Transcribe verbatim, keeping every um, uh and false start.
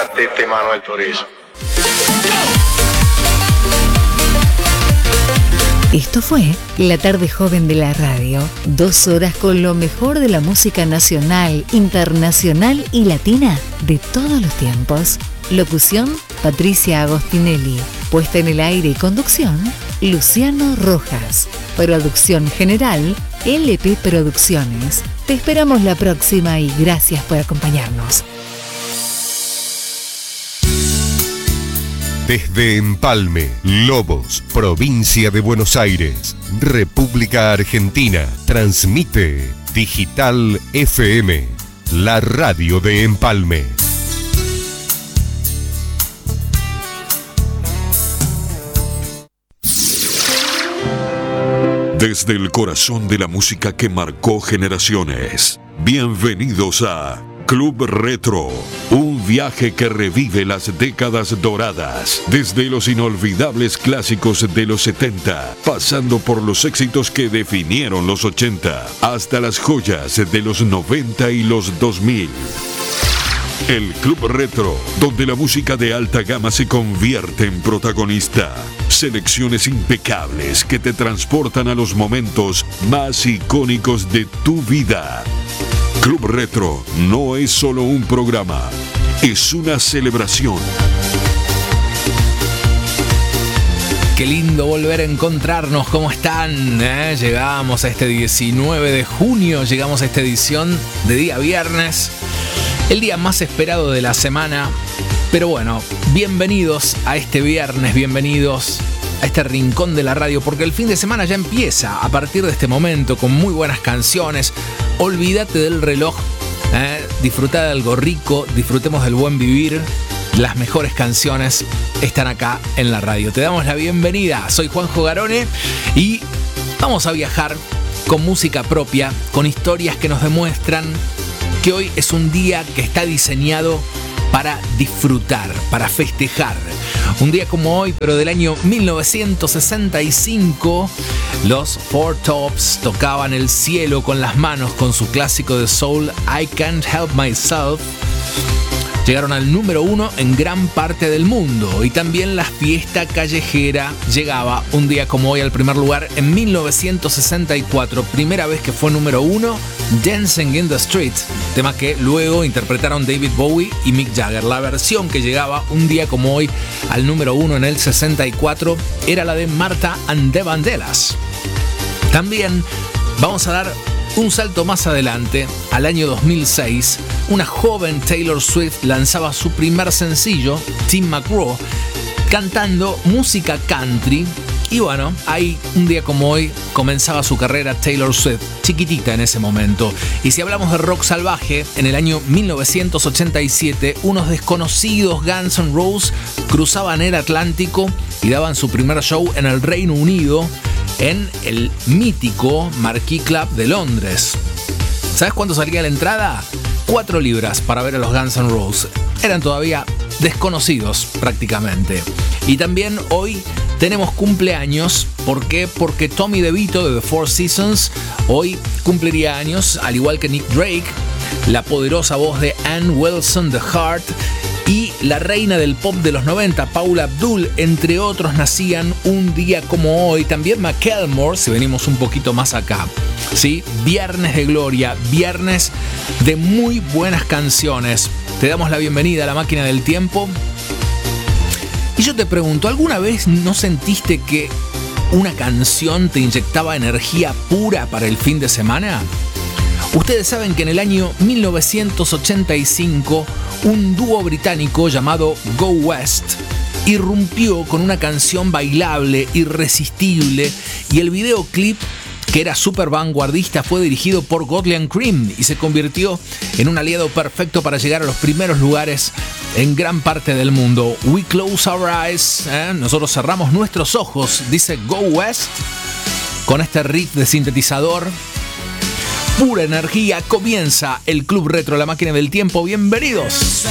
Tete Manuel Turizo. Esto fue La Tarde Joven de la Radio. Dos horas con lo mejor de la música nacional, internacional y latina de todos los tiempos. Locución, Patricia Agostinelli. Puesta en el aire y conducción, Luciano Rojas. Producción general, L P Producciones. Te esperamos la próxima y gracias por acompañarnos. Desde Empalme, Lobos, provincia de Buenos Aires, República Argentina, transmite Digital F M, la radio de Empalme. Desde el corazón de la música que marcó generaciones, bienvenidos a Club Retro, un viaje que revive las décadas doradas, desde los inolvidables clásicos de los setenta, pasando por los éxitos que definieron los ochenta, hasta las joyas de los noventa y los dos mil. El Club Retro, donde la música de alta gama se convierte en protagonista. Selecciones impecables que te transportan a los momentos más icónicos de tu vida. Club Retro no es solo un programa, es una celebración. Qué lindo volver a encontrarnos, ¿cómo están? ¿Eh? Llegamos a este diecinueve de junio, llegamos a esta edición de día viernes, el día más esperado de la semana. Pero bueno, bienvenidos a este viernes, bienvenidos a este rincón de la radio, porque el fin de semana ya empieza a partir de este momento con muy buenas canciones. Olvídate del reloj, ¿eh? Disfruta de algo rico, disfrutemos del buen vivir. Las mejores canciones están acá en la radio. Te damos la bienvenida, soy Juanjo Garone y vamos a viajar con música propia, con historias que nos demuestran que hoy es un día que está diseñado para disfrutar, para festejar. Un día como hoy, pero del año mil novecientos sesenta y cinco, los Four Tops tocaban el cielo con las manos con su clásico de soul I Can't Help Myself. Llegaron al número uno en gran parte del mundo y también la fiesta callejera llegaba un día como hoy al primer lugar en mil novecientos sesenta y cuatro, primera vez que fue número uno, Dancing in the Street, tema que luego interpretaron David Bowie y Mick Jagger. La versión que llegaba un día como hoy al número uno en el sesenta y cuatro era la de Martha and the Vandellas. También vamos a dar un salto más adelante, al año dos mil seis, una joven Taylor Swift lanzaba su primer sencillo, Tim McGraw, cantando música country. Y bueno, ahí un día como hoy comenzaba su carrera Taylor Swift, chiquitita en ese momento. Y si hablamos de rock salvaje, en el año mil novecientos ochenta y siete, unos desconocidos Guns N' Roses cruzaban el Atlántico y daban su primer show en el Reino Unido, en el mítico Marquee Club de Londres. ¿Sabes cuánto salía la entrada? Cuatro libras para ver a los Guns N' Roses. Eran todavía desconocidos prácticamente. Y también hoy tenemos cumpleaños. ¿Por qué? Porque Tommy DeVito de The Four Seasons hoy cumpliría años, al igual que Nick Drake, la poderosa voz de Ann Wilson de Heart y la reina del pop de los noventa, Paula Abdul, entre otros, nacían un día como hoy. También Macklemore, si venimos un poquito más acá. ¿Sí? Viernes de gloria, viernes de muy buenas canciones. Te damos la bienvenida a la máquina del tiempo. Y yo te pregunto, ¿alguna vez no sentiste que una canción te inyectaba energía pura para el fin de semana? Ustedes saben que en el año mil novecientos ochenta y cinco, un dúo británico llamado Go West irrumpió con una canción bailable, irresistible, y el videoclip, que era súper vanguardista, fue dirigido por Godley and Creme y se convirtió en un aliado perfecto para llegar a los primeros lugares en gran parte del mundo. We close our eyes, ¿eh? Nosotros cerramos nuestros ojos, dice Go West, con este riff de sintetizador. Pura energía, comienza el Club Retro, la máquina del tiempo. Bienvenidos.